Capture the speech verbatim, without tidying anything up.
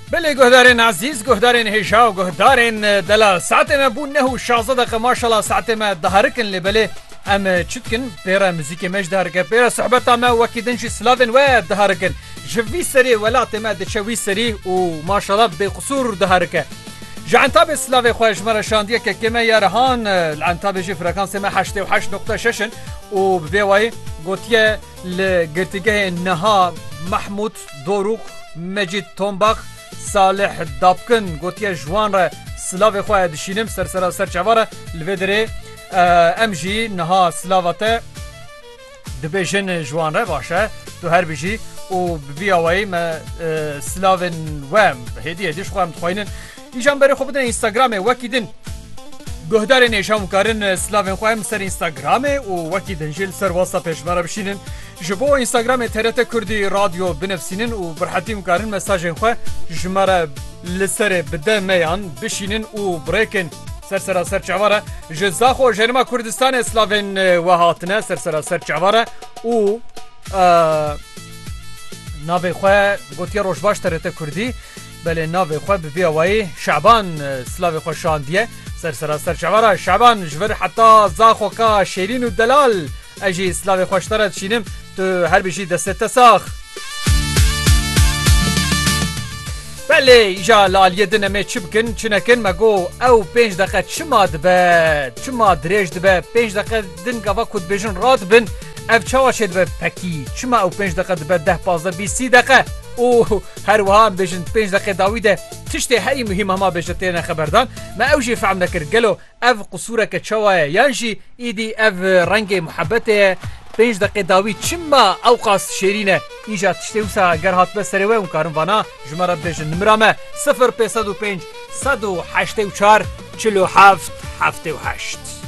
بله گهدارین عزیز گهدارین هجا و گهدارین دلا ساعت ما بون نه و شازده دقیقه ماشاءالله ساعت ما دهارکن لبله ام چتکن پیرا موزیک مش دهارکن پیرا صحبت ما وکیدن جی سلاون و دهارکن جوی سری ولات ما دچوی سری و ماشاءالله به قصور دهارکن جعنتاب سلاوی خوش مرا شاندیه که کما یارهان العنتاب جی فرکانس ما هشت و هشت نقطه شش و بوای گوتیه لگرتگه نها محمود دوروق مجید تومباخ صالح دابکن گوتیه جوان را سلاوی خواه دشینم سر سر سر چواره لودره ام جی نها سلاوته دبیجن جوان را باشه تو هر بیجی و بیاوی ما سلاوین وام هدی هدیش خواهم تخواینن ایجان بری خوب بدن اینستاگرام وکیدن گهدار نیشام کارن سلاوین خواهم سر اینستاگرام و وکیدن جیل سر واسطه پیشمارا بشینن جبو اینستاگرام ترت کردی رادیو بنفسینن و برحتی مکارن مساجن خواه جمارا لسر بده میان بشینن و بریکن سر سر سر چواره جزاخو جرما کردستان سلاوین وهاتنه سر سر سر چواره و ناوی خواه گوتی روش باش ترت کردی بله ناوی خواه ببی اوایی شعبان سلاوی خواه شاندیه سر سر سر چواره شعبان جور حتی زاخو که شیرین و دلال اجی سلاوی خوشترت شینم تو هر بیشی دست ساخ بله ایجا لالیه دنمه چی بکن چی نکن مگو او پنج دقیقه چی ما دبه چی ما دریج دبه پنج دقیقه دن گوا کد بیجن راد بن او چوا شد به پکی چی ما او پنج دقیقه دبه ده پازده بی سی دقیقه او هر وها بیجن پنج دقیقه داویده تشتی هری مهم هما بیجتین خبردان ما اوجی فهم نکر گلو او قصوره که چواه یانجی ایدی او رنگ محبته پنج دقیقه داوی چما اوقاس شیرینه ایجا تشتی وسا گر هات بسره و امکارم وانا جمره بیجن نمرامه صفر پی صد و پنج صد و هشت و چار چلو هفت هفت و هشت